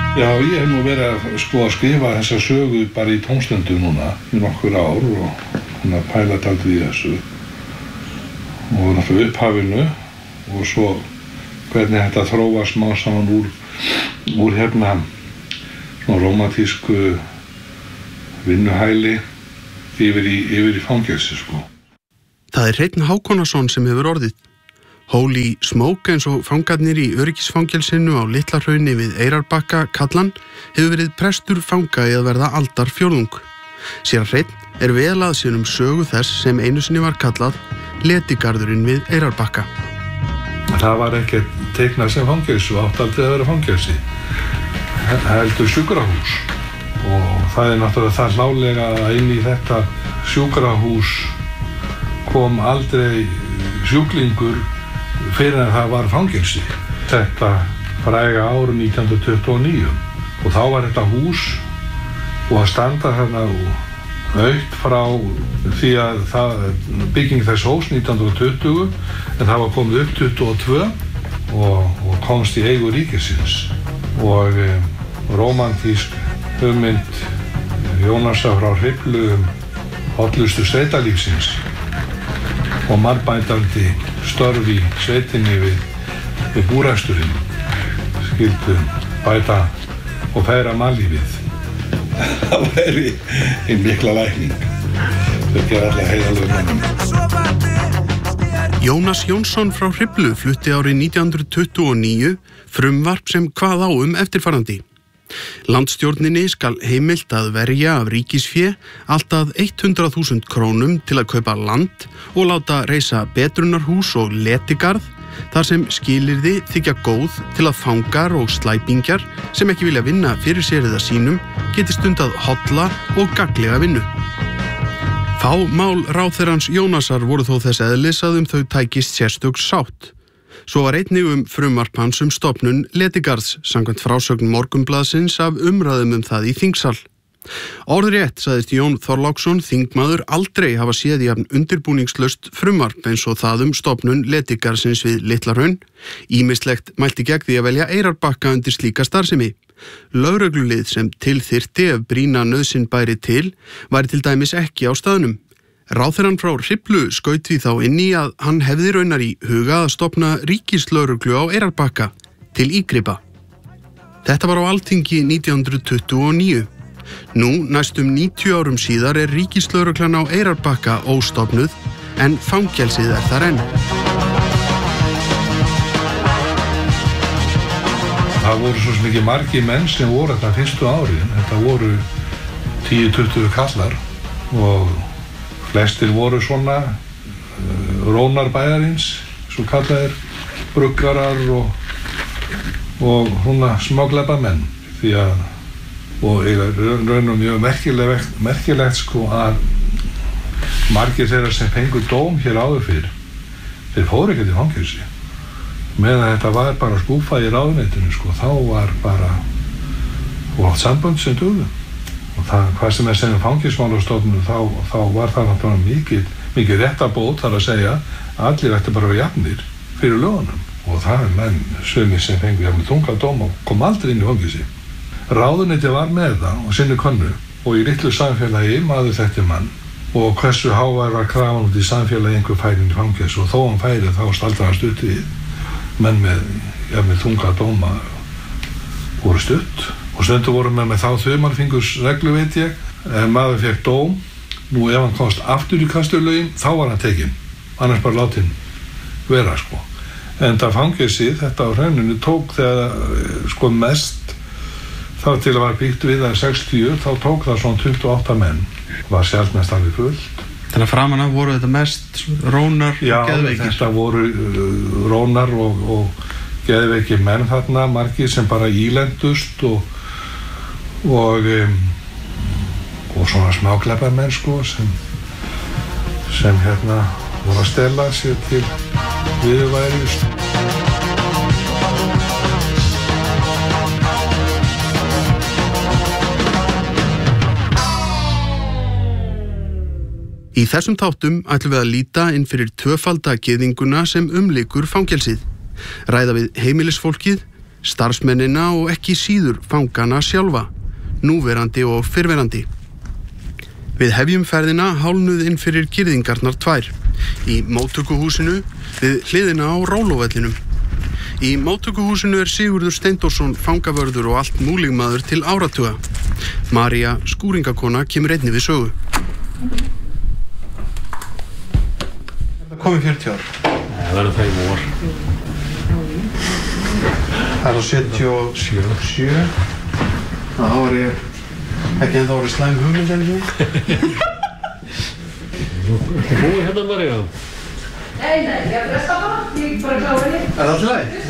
Já, ég hef nú verið að skrifa þessa sögu bara í tómstundum núna í nokkur ár og pæla dálítið í þessu og náttúrulega upphafinu og svo hvernig þetta þróast smá saman úr svona rómantísku vinnuhæli yfir í fangelsi, Það er Hreinn Hákonarson sem hefur orðið. Holy Smoke eins og fangarnir í öryggisfangelsinu á Litlahrauni við Eyrarbakka kallan hefur verið prestur fanga í að verða aldarfjórðung. Séra Hreinn er vel að sér sögu þess sem einu sinni var kallað Letigarðurinn við Eyrarbakka. Það var ekki teiknað sem fangelsi og átti aldrei að vera fangelsi. Heldur sjúkrahús og það er náttúrulega það hlálega að inn í þetta sjúkrahús kom aldrei sjúklingur fyrir að það var fangelsi. Þetta fræga áru 1929 og þá var þetta hús og að standa þarna autt frá því að bygging þess hús 1920 en það var komið upp 22 og komst í eigu ríkisins og rómantísk hugmynd Jónasar frá Hriflu hollustu sveitalífsins og marbætandi störf í sveitinni við búreksturinn skyldu bæta og færa mannlífið. Það væri ein mikla lækning. Þau gera alla heiðalögum mönnum. Jónas Jónsson frá Hriflu flutti árið 1929 frumvarp sem kvað á eftirfarandi. Landsstjórninni skal heimilt að verja af ríkisfé allt að 100.000 krónum til að kaupa land og láta reisa betrunarhús og letigarð þar sem skilyrði þykja góð til að fangar og slæpingjar sem ekki vilja vinna fyrir sér eða sínum geti stundað holla og gagnlega vinnu. Fá mál ráðherrans Jónasar voru þó þess eðlis að þau tækist sérstök sátt. Svo var einnig frumvarp hans stofnun Letigarðs samkvæmt frásögn Morgunblaðsins af umræðum það í þingsal. Orðrétt sagðist Jón Þorláksson þingmaður aldrei hafa séð í jafn undirbúningslaust frumvarp eins og það stofnun Letigarðsins við Litlahraun. Ýmislegt mælti gegn því að velja Eyrarbakka undir slíka starfsemi. Lögreglulið sem til þyrfti ef brýna nauðsyn bæri til væri til dæmis ekki á staðnum. Ráðherrann frá Hriflu skaut því þá inn í að hann hefði raunar í huga að stofna ríkislögreglu á Eyrarbakka til ígripa. Þetta var á Alþingi 1929. Nú, næstum 90 árum síðar ríkislögreglan á Eyrarbakka óstofnuð en fangelsið þar enn. Það voru svo mikið margir menn sem voru þetta fyrstu árin. Þetta voru 10-20 kallar og flestir voru svona rónarbæjarins, svo kallaðir bruggarar og svona smáglæpamenn því að og raun og mjög merkilegt að margir þeirra sem fengu dóm hér áður fyrr þeir fóru ekkert í fangelsi meðan þetta var bara skúfað í ráðuneytinu þá var bara og sambönd sem dugðu og það, hvað sem sem fangelsismálastofnun þá var það náttúrulega mikið réttabót þar að segja allir ætti bara að vera jafnir fyrir lögunum og það menn sumir sem fengu jafnir þunga dóm og kom aldrei inn í fangelsi. Ráðuneyti var með það og sinni könnu og í litlu samfélagi maður þekkti mann og hversu hávær var krafan út í samfélagi einhver færi inn í fangelsi og þó hann færi þá staldar hann stutt við menn með jafnir þunga dóma voru stutt og stundu voru með þá þumalfingursreglu veit ég ef maður fekk dóm nú ef hann komst aftur í kasturlögin þá var hann tekinn annars bara látin vera en það fangelsið þetta á Hrauninu tók þegar mest þá til að var byggt við að 60 þá tók það svona 28 menn var sjaldnast alveg fullt. Þannig að framan af voru þetta mest rónar og geðveikir? Já, þetta voru rónar og geðveikir menn þarna, margir sem bara ílendust og svona smáglæpamenn sem voru að stela sér til viðurværis. Í þessum þáttum ætlum við að líta inn fyrir tvöfalda gyðinguna sem umlykur fangelsið, ræða við heimilisfólkið, starfsmennina og ekki síður fangana sjálfa, núverandi og fyrrverandi. Við hefjum ferðina hálfnuð inn fyrir girðingarnar 2 í móttökuhúsinu við hliðina á Rólovellinum. Í móttökuhúsinu Sigurður Steindórsson fangavörður og allt múligmaður til áratuga. María skúringakona kemur einnig við sögu. Það komið 40 ár. Það verður það í vor. Það er á 77. Það var ég ekki ennþá orðið slæm hugmynd en ekki. Þú búið hérna, María? Nei, ég fresta bara. Ég bara klára hér. Er það alltaf leið?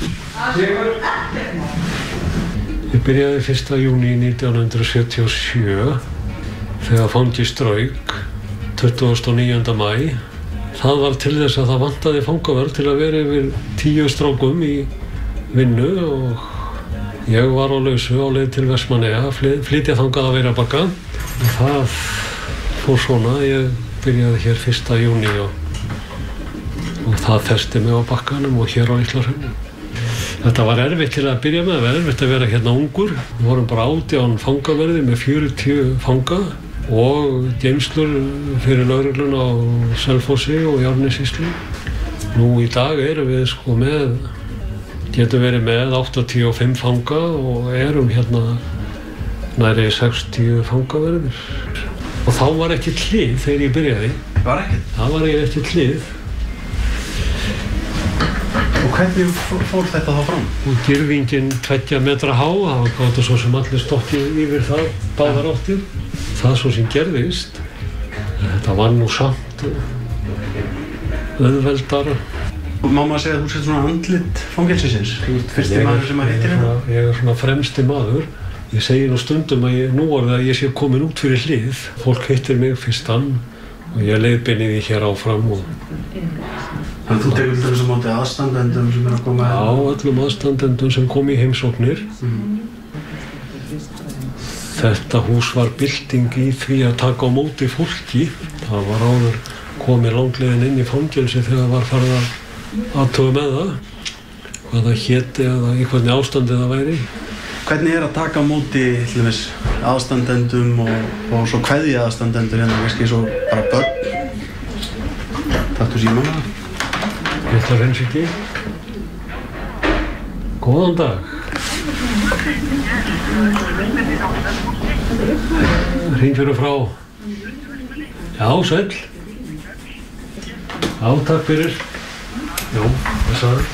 Ég byrjaði 1. júní 1977 þegar fangi strauk 29. maí. Það var til þess að það vantaði fangavörð til að vera yfir 10 strákum í vinnu og ég var á lausu á leið til Vestmannaeyja að flytja þangað að vera bakka. Það fór svona, ég byrjaði hér 1. júní og það festi mig á bakkanum og hér á Litla-Hrauni. Þetta var erfitt til að byrja með, það var erfitt að vera hérna ungur. Við vorum bara 18 fangaverðir með 40 fanga og geymslur fyrir lögregluna á Selfossi og Árnessýslu. Nú í dag erum við getum verið með 85 fanga og erum hérna nærri 60 fangaverðir. Og þá var ekki hlið þegar ég byrjaði. Var ekkert? Það var ekki hlið. Og hvernig fór þetta þá fram? Og girðingin 2 metra há, það var gátt svo sem allir stokkið yfir það, báðar áttir. Það svo sem gerðist. Þetta var nú samt auðveldara. Má maður segja að þú sett svona andlit fangelsisins? Fyrsti maður sem maður hittir hérna? Ég svona fremsti maður. Ég segi nú stundum að ég sé komin út fyrir hlið. Fólk hittir mig fyrstan og ég leiðbeini því hér áfram. Þannig að þú tekur til þess að móti aðstandendum sem að koma? Já, öllum aðstandendum sem kom í heimsóknir. Þetta hús var bylting í því að taka á móti fólki. Það var áður komið langleiðin inn í fangelsi þegar var farið að athuga með það. Hvað það héti eða í hvernig ástandið það væri. Hvernig að taka á móti til dæmis aðstandendum og svo kveðja aðstandendur hérna, kannski svo bara börn? Taktu símann það? Litla-Hraunssýslu. Góðan dag. Hringferð frá. Já, sæll. Já, takk fyrir. Já, blessaður.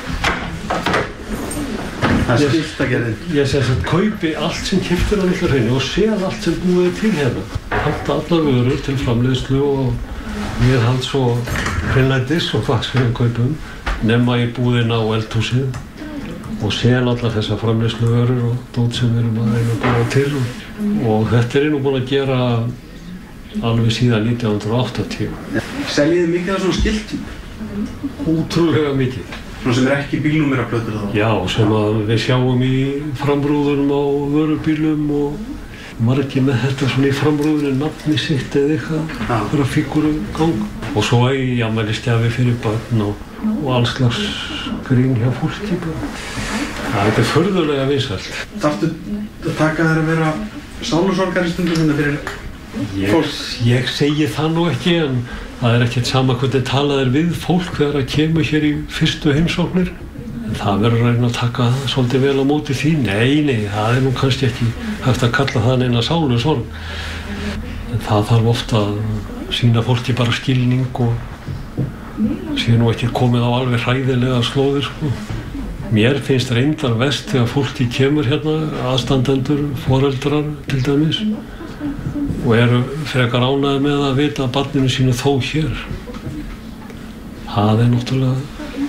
Það er skiptagerðin. Ég sem sagt kaupi allt sem keypt á Litla-Hrauni og sel allt sem búið til hérna. Panta allar vörur til framleiðslu og viðhalds og hreinlætis og hvað sem við kaupum, nema í búðina og eldhúsið og sel allar þessar framleiðsluvörur og dót sem við erum að reyna að búa til og þetta er nú búin að gera alveg síðan 1980. Seljið þið mikið af svona skiltum? Útrúlega mikið. Svona sem ekki bílnúmeraplötur þá? Já, sem að við sjáum í framrúðunum á vörubílum og margir með þetta svona í framrúðunum, nafni sitt eða eitthvað fyrir að fíguru gang. Og svo í afmælisgjafi fyrir börn og alls slags grín hjá fólki bara. Þetta er furðulega vinsælt. Þarftu að taka þér að vera sálusorgari stundum hérna fyrir fólk? Ég segi það nú ekki, en það er ekkert sama hvernig talað er við fólk þegar það kemur hér í fyrstu heimsóknir. En það verður að reyna að taka það svolítið vel á móti því. Nei, það er nú kannski ekki hægt að kalla það neina sálusorg. En það þarf ofta að sýna fólki bara skilning og sé nú ekki komið á alveg hræðilega slóðir, sko. Mér finnst reyndar verst þegar fólki kemur hérna, aðstandendur, foreldrar til dæmis, og eru frekar ánægðir með að vita að barninu sínu þó hér. Það er náttúrulega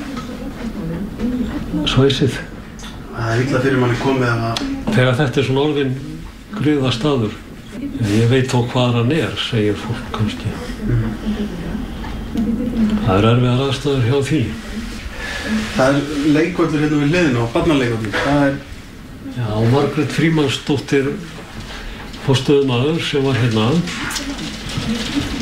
svæsið. Það er illa fyrir manni komið að... Þegar þetta er svona orðin griðastaður. Ég veit þó hvað hann er, segir fólk kannski. Það er erfiðar aðstæður hjá því. Það er leikvöllur hérna við hliðina og barnaleikvöllur. Það er... Já, Margrét Frímannsdóttir forstöðumaður sem var hérna.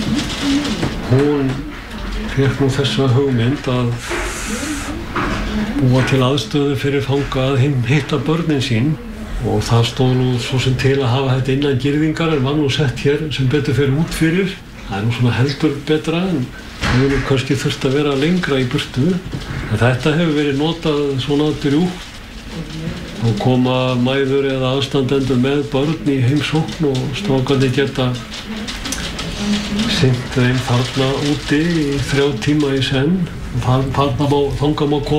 Hún fékk nú þessa hugmynd að búa til aðstöðu fyrir fanga að hitta börnin sín og það stóð nú svo sem til að hafa þetta innan girðingar en var nú sett hér sem betur fyrir út fyrir. Það nú svona heldur betra en það hefur nú kannski þurft að vera lengra í burtu. En þetta hefur verið notað svona drjúgt og koma mæður eða aðstandendur með börn í heimsókn og strákarnir geta sinnt þeim þarna úti í 3 tíma í senn. Þangað má koma